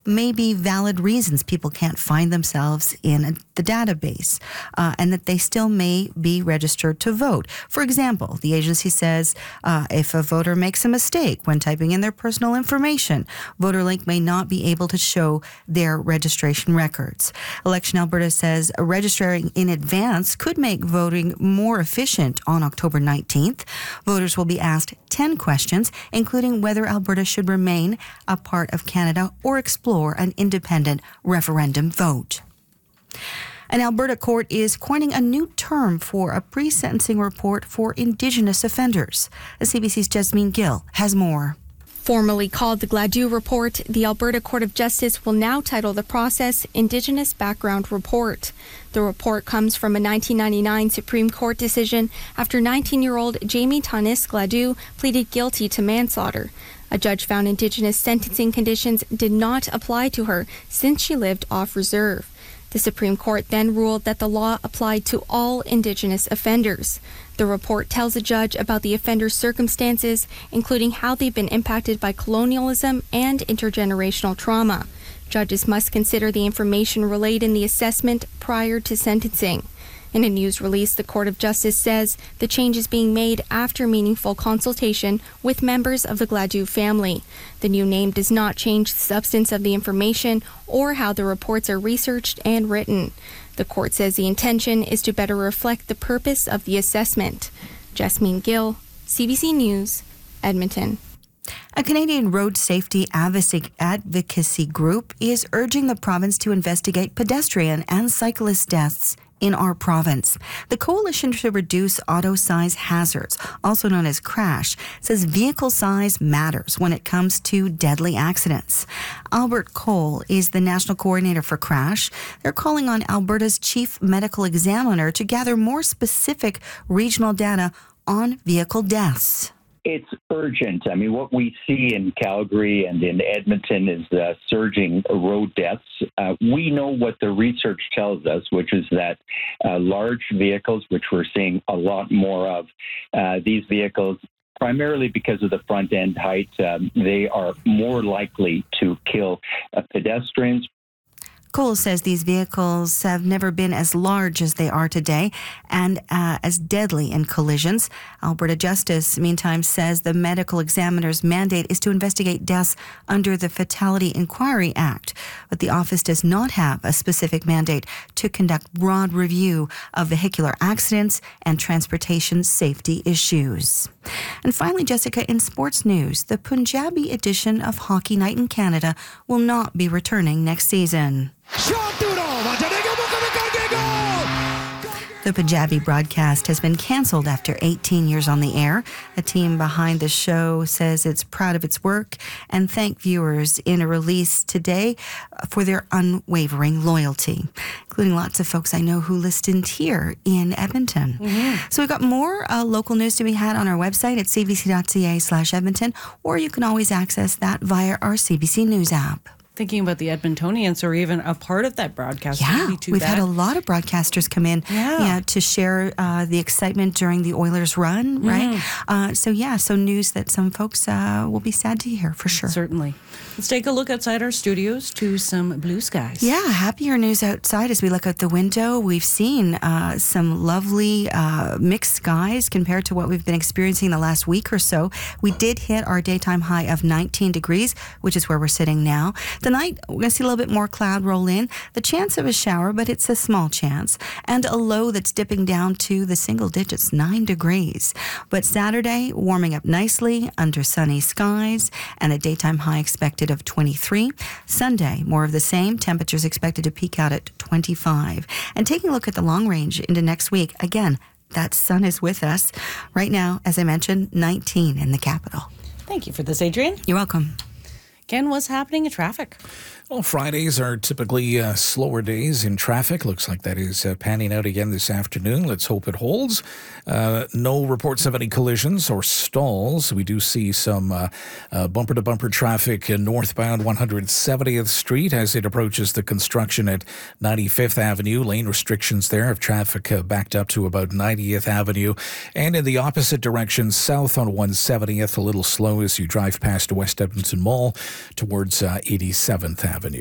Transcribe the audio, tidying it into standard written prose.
may be valid reasons people can't find themselves in the database, and that they still may be registered to vote. For example, the agency says if a voter makes a mistake when typing in their personal information, VoterLink may not be able to show their registration records. Election Alberta says registering in advance could make voting more efficient on October 19th. Voters will be asked 10 questions, including whether Alberta should remain a part of Canada or explore an independent referendum vote. An Alberta court is coining a new term for a pre-sentencing report for Indigenous offenders. CBC's Jasmine Gill has more. Formerly called the Gladue Report, the Alberta Court of Justice will now title the process Indigenous Background Report. The report comes from a 1999 Supreme Court decision after 19-year-old Jamie Tanis Gladue pleaded guilty to manslaughter. A judge found Indigenous sentencing conditions did not apply to her since she lived off reserve. The Supreme Court then ruled that the law applied to all Indigenous offenders. The report tells a judge about the offender's circumstances, including how they've been impacted by colonialism and intergenerational trauma. Judges must consider the information relayed in the assessment prior to sentencing. In a news release, the Court of Justice says the change is being made after meaningful consultation with members of the Gladue family. The new name does not change the substance of the information or how the reports are researched and written. The court says the intention is to better reflect the purpose of the assessment. Jasmine Gill, CBC News, Edmonton. A Canadian road safety advocacy group is urging the province to investigate pedestrian and cyclist deaths in our province. The Coalition to Reduce Auto Size Hazards, also known as CRASH, says vehicle size matters when it comes to deadly accidents. Albert Cole is the national coordinator for CRASH. They're calling on Alberta's chief medical examiner to gather more specific regional data on vehicle deaths. It's urgent. I mean, what we see in Calgary and in Edmonton is surging road deaths. We know what the research tells us, which is that large vehicles, which we're seeing a lot more of, these vehicles, primarily because of the front end height, they are more likely to kill pedestrians. Cole says these vehicles have never been as large as they are today and as deadly in collisions. Alberta Justice, meantime, says the medical examiner's mandate is to investigate deaths under the Fatality Inquiry Act, but the office does not have a specific mandate to conduct broad review of vehicular accidents and transportation safety issues. And finally, Jessica, in sports news, the Punjabi edition of Hockey Night in Canada will not be returning next season. The Punjabi broadcast has been cancelled after 18 years on the air. The team behind the show says it's proud of its work and thanked viewers in a release today for their unwavering loyalty, including lots of folks I know who listened here in Edmonton. Mm-hmm. So we've got more local news to be had on our website at cbc.ca/Edmonton, or you can always access that via our CBC News app. Thinking about the Edmontonians or even a part of that broadcast. Yeah, we've had a lot of broadcasters come in to share the excitement during the Oilers run, right? So news that some folks will be sad to hear, for sure. Certainly. Let's take a look outside our studios to some blue skies. Yeah, happier news outside as we look out the window. We've seen some lovely mixed skies compared to what we've been experiencing the last week or so. We did hit our daytime high of 19 degrees, which is where we're sitting now. Tonight, we're going to see a little bit more cloud roll in. The chance of a shower, but it's a small chance. And a low that's dipping down to the single digits, 9 degrees. But Saturday, warming up nicely under sunny skies and a daytime high expected of 23. Sunday, more of the same. Temperatures expected to peak out at 25. And taking a look at the long range into next week, again, that sun is with us. Right now, as I mentioned, 19 in the capital. Thank you for this, Adrienne. You're welcome. Ken, what's happening in traffic? Well, Fridays are typically slower days in traffic. Looks like that is panning out again this afternoon. Let's hope it holds. No reports of any collisions or stalls. We do see some bumper-to-bumper traffic northbound 170th Street as it approaches the construction at 95th Avenue. Lane restrictions there of traffic backed up to about 90th Avenue. And in the opposite direction, south on 170th, a little slow as you drive past West Edmonton Mall. towards 87th Avenue.